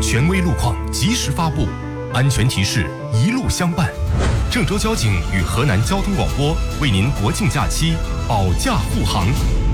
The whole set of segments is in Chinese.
权威路况及时发布，安全提示一路相伴。郑州交警与河南交通广播为您国庆假期保驾护航。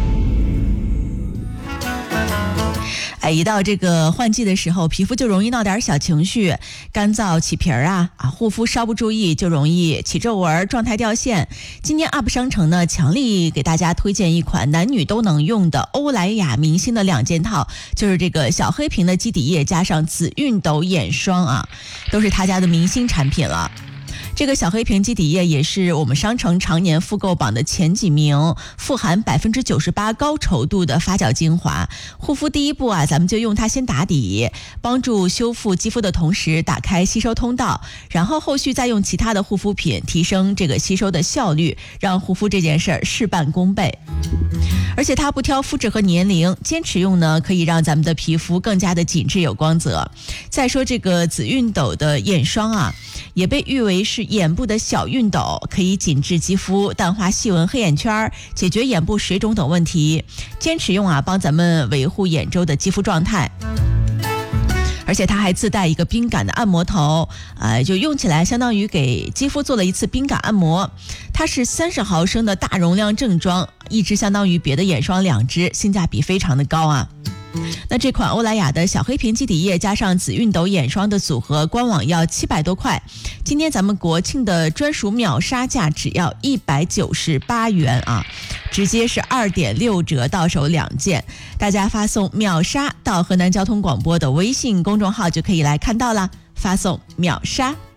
一到这个换季的时候，皮肤就容易闹点小情绪，干燥起皮儿啊，护肤稍不注意就容易起皱纹，状态掉线。今年 UP 商城呢，强力给大家推荐一款男女都能用的欧莱雅明星的2件套，就是这个小黑瓶的基底液加上紫熨斗眼霜啊，都是他家的明星产品了。这个小黑瓶基底液也是我们商城常年复购榜的前几名，富含98%高稠度的发酵精华。护肤第一步啊，咱们就用它先打底，帮助修复肌肤的同时打开吸收通道，然后后续再用其他的护肤品提升这个吸收的效率，让护肤这件事儿事半功倍。而且它不挑肤质和年龄，坚持用呢，可以让咱们的皮肤更加的紧致有光泽。再说这个紫熨斗的眼霜啊，也被誉为是眼部的小熨斗，可以紧致肌肤，淡化细纹黑眼圈，解决眼部水肿等问题。坚持用啊，帮咱们维护眼周的肌肤状态。而且它还自带一个冰感的按摩头，就用起来相当于给肌肤做了一次冰感按摩。它是30毫升的大容量正装，一支相当于别的眼霜2支，性价比非常的高啊。那这款欧莱雅的小黑瓶基底液加上紫熨斗眼霜的组合，官网要700多块。今天咱们国庆的专属秒杀价只要198元啊，直接是2.6折到手2件。大家发送秒杀到河南交通广播的微信公众号就可以来看到了，发送秒杀。